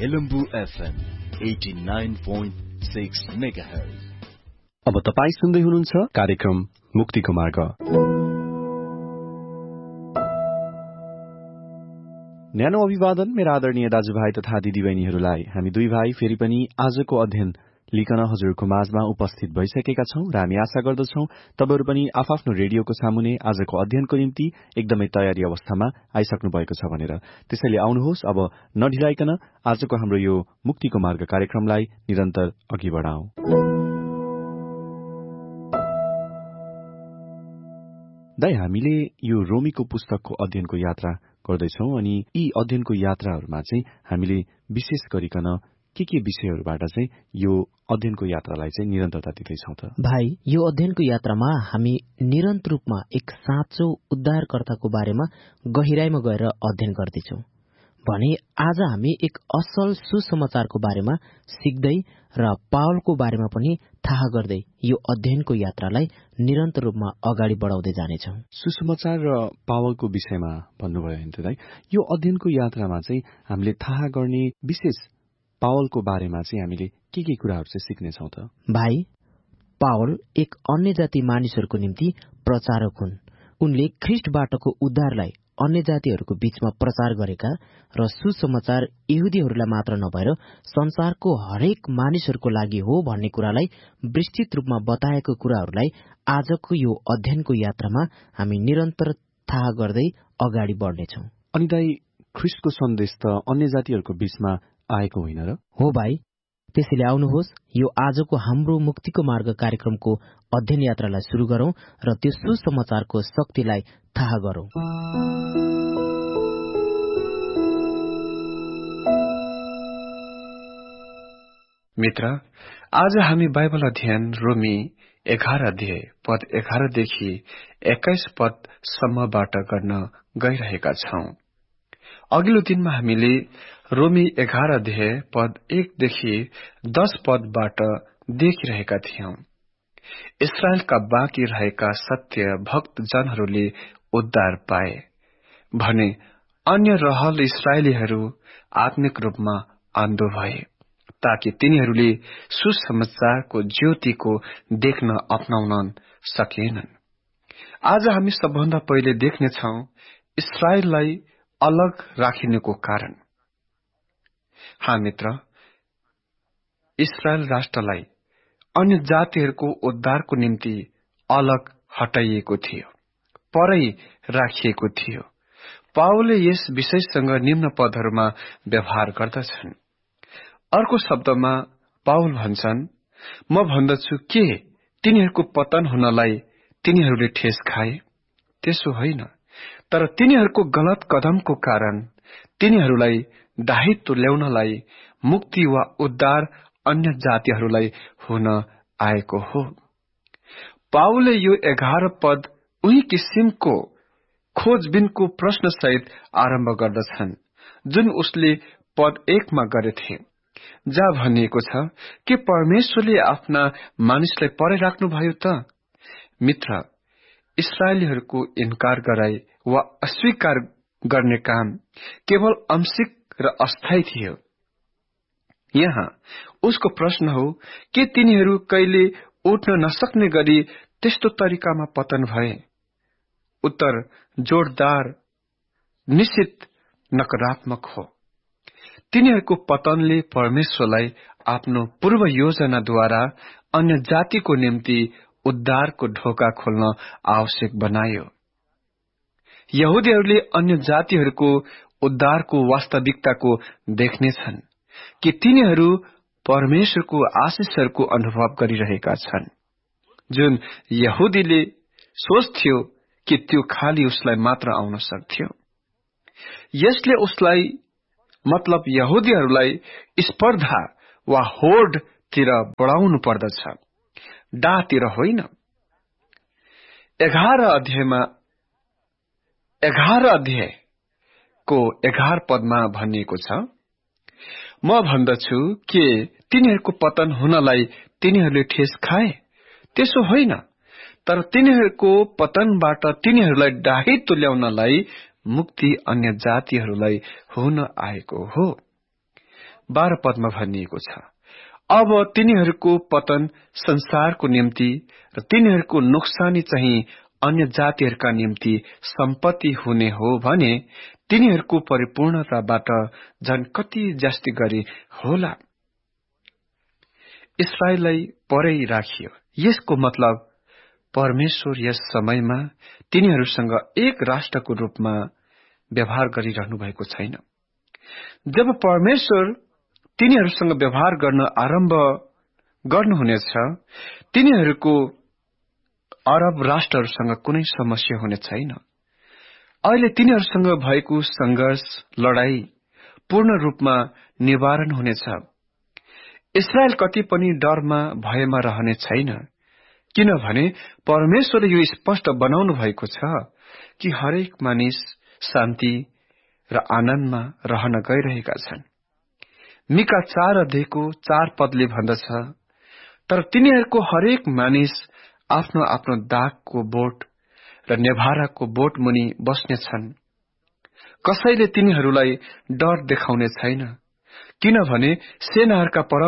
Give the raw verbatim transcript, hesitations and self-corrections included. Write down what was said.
Helambu FM eighty nine point six megahertz. अब तपाईँ सुन्दै हुनुहुन्छ कार्यक्रम मुक्तिको मार्ग। न्यानो अभिवादन मेरा आदरणीय दाजुभाइ तथा दिदीबहिनीहरूलाई। हामी दुई भाइ फेरि पनि आजको अध्ययन लिकन हजुरको माझमा उपस्थित भइसकेका छौं र हामी आशा गर्दछौं तपाईहरू पनि आफ्नो रेडियोको सामुने आजको अध्ययनको निम्ति एकदमै तयारी अवस्थामा आइसक्नु भएको छ भनेर। त्यसैले आउनुहोस्, अब नढिलाइकन आजको हाम्रो यो मुक्तिको मार्ग कार्यक्रमलाई निरन्तर अघि बढाउँ। दाइ, हामीले यो रोमीको पुस्तकको अध्ययनको यात्रा गर्दैछौं अनि यी अध्ययनको यात्राहरूमा चाहिँ हामीले विशेष गरिकन के के विषयहरूबाट चाहिँ यो अध्ययनको यात्रालाई चाहिँ निरन्तरता दिँदैछौँ त? भाइ, यो अध्ययनको यात्रामा हामी निरन्तर रूपमा एक साँचो उद्धारकर्ताको बारेमा गहिराईमा गएर अध्ययन गर्दैछौँ भने आज हामी एक असल सुसमाचारको बारेमा सिक्दै र पावलको बारेमा पनि थाहा गर्दै यो अध्ययनको यात्रालाई निरन्तर रूपमा अगाडि बढाउँदै जानेछौँ। सुसमाचार र पावलको विषयमा भन्नुभयो भने दाइ, यो अध्ययनको यात्रामा चाहिँ हामीले थाहा गर्ने विशेष पावलको बारेमा चाहिँ हामीले के के कुराहरू चाहिँ सिक्नेछौँ त? भाइ, पावल एक अन्य जाति मानिसहरूको निम्ति प्रचारक हुन्। उनले ख्रिस्टबाटको उद्धारलाई अन्य जातिहरूको बीचमा प्रचार गरेका र सुसमाचार यहुदीहरूलाई मात्र नभएर संसारको हरेक मानिसहरूको लागि हो भन्ने कुरालाई विस्तृत रूपमा बताएको कुराहरूलाई आजको यो अध्ययनको यात्रामा हामी निरन्तर थाहा गर्दै अगाडि बढ्नेछौँ। अनि दाइ, ख्रिस्टको सन्देश त अन्य जातिहरूको बीचमा आएको होइन र? हो भाइ, त्यसैले आउनुहोस् यो आजको हाम्रो मुक्तिको मार्ग कार्यक्रमको अध्ययन यात्रालाई सुरु गरौं र त्यो सुसमाचारको शक्तिलाई थाहा गरौं। मित्र, आज हामी बाइबल अध्ययन रोमी एघार अध्याय पद एघारदेखि एक्काइस पदसम्मबाट गर्न गइरहेका छौं। अघिल्लो दिनमा हामीले रोमी एघार अध्याय पद एकदेखि दश पदबाट देखिरहेका थियौं। इस्राएलका बाँकी रहेका सत्य भक्त जनहरूले उद्धार पाए भने अन्य रहल इस्राएलीहरू आत्मिक रूपमा अन्धो भए ताकि तिनीहरूले सुसमाचारको ज्योतिको देख्न अपनाउन सकेनन्। आज हामी सबभन्दा पहिले देख्नेछौं इस्राएललाई अलग राखिनुको कारण। हाँ मित्र, इस्राएल राष्ट्रलाई अन्य जातिहरूको उद्धारको निम्ति अलग हटाइएको थियो, परै राखिएको थियो। पावलले यस विषयसँग निम्न पदहरूमा व्यवहार गर्दछन्। अर्को शब्दमा पावल भन्छन्, म भन्दछु के तिनीहरूको पतन हुनलाई तिनीहरूले ठेस खाए? त्यसो होइन, तर तिनीहरूको गलत कदमको कारण तिनीहरूलाई दायित्व ल्याउनलाई मुक्ति वा उद्धार अन्य जातिहरूलाई हुन आएको हो। पावलले यो एघार पद उही किसिमको खोजबिनको प्रश्नसहित आरम्भ गर्दछन् जुन उसले पद एकमा गरेथे, जहाँ भनिएको छ के परमेश्वरले आफ्ना मानिसलाई परै राख्नुभयो त? मित्र, इस्राएलीहरूको इन्कार गराई वा अस्वीकार गर्ने काम केवल आंशिक र अस्थायी थियो। यहाँ उसको प्रश्न हो के तिनीहरू कहिले उठ्न नसक्ने गरी त्यस्तो तरिकामा पतन भए? उत्तर जोरदार, निश्चित नकारात्मक हो। तिनीहरूको पतनले परमेश्वरलाई आफ्नो पूर्व योजनाद्वारा अन्य जातिको निम्ति उद्धारको ढोका खोल्न आवश्यक बनायो। यहुदीहरूले अन्य जातिहरूको उद्धारको वास्तविकताको देख्नेछन् कि तिनीहरू परमेश्वरको आशिषहरूको अनुभव गरिरहेका छन्, जुन यहुदीले सोच्थ्यो कि त्यो खाली उसलाई मात्र आउन सक्थ्यो। यसले उसलाई मतलब यहुदीहरूलाई स्पर्धा वा होडतिर बढाउनु पर्दछ, डातिर होइन। एघार अध्यायमा एघार अध्यायको एघार पदमा भनिएको छ, म भन्दछु के तिनीहरूको पतन हुनलाई तिनीहरूले ठेस खाए? त्यसो होइन, तर तिनीहरूको पतनबाट तिनीहरूलाई दायित्व ल्याउनलाई मुक्ति अन्य जातिहरूलाई हुन आएको हो। बाह्र पदमा भनिएको छ, अब तिनीहरूको पतन संसारको निम्ति र तिनीहरूको नोक्सानी चाहिँ अन्य जातिहरूका निम्ति सम्पत्ति हुने हो भने तिनीहरूको परिपूर्णताबाट झन कति जास्ती गरी होला। इस्राएललाई परै राखियो। यसको मतलब परमेश्वर यस समयमा तिनीहरूसँग एक राष्ट्रको रूपमा व्यवहार गरिरहनु भएको छैन। जब परमेश्वर तिनीहरूसँग व्यवहार गर्न आरम्भ गर्नुहुनेछ, तिनीहरूको अरब राष्ट्रहरूसँग कुनै समस्या हुने छैन। अहिले तिनीहरूसँग भएको संघर्ष, लडाई पूर्ण रूपमा निवारण हुनेछ। इस्राएल कति पनि डरमा भयमा रहने छैन, किनभने परमेश्वरले यो स्पष्ट बनाउनु भएको छ कि हरेक मानिस शान्ति र आनन्दमा रहन गइरहेका छन्। मिका चार अध्यायको चार पदले भन्दछ, तर तिनीहरूको हरेक मानिस आफ्नो आफ्नो दागको बोट र नेभाराको बोट मुनि बस्नेछन्। कसैले तिनीहरूलाई डर देखाउने छैन, किनभने सेनाहरूका